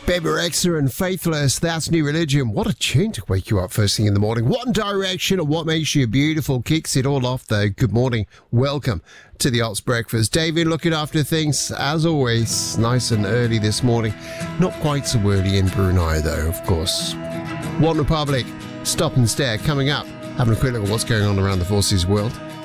Bebe Rexha and Faithless, that's New Religion. What a tune to wake you up first thing in the morning. One Direction and What Makes You Beautiful kicks it all off though. Good morning. Welcome to the Arts Breakfast. David looking after things as always. Nice and early this morning. Not quite so early in Brunei though, of course. One Republic, Stop and Stare coming up. Having a quick look at what's going on around the forces world.